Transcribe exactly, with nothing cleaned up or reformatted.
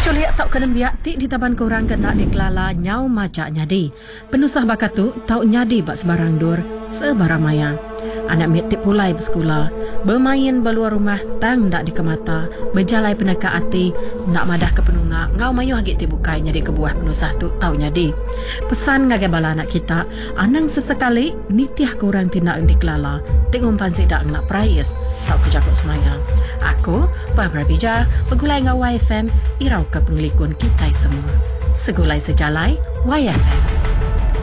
Culiak tau kena biak ti di taban korang kena dikelala nyau macak nyadi. Penusah bakat tu tau nyadi bak sebarang dur sebarang maya. Anak mitik pulai bersekolah, bermain beluar rumah tang dak dikemata, berjalai peneka hati, nak madah ke penunga, ngau mayu hagit ti bukai nyadi kebuah penusah tu tau nyadi. Pesan ngagai bala anak kita, anang sesekali nitiah korang tindak dikelala, tengok pansi dak nak prayes, tau kejakut semaya. Aku, Barbara Bija, pegulai ngau Y F M, irau ke pengelikun kita semua. Segulai sejalai, Y F M.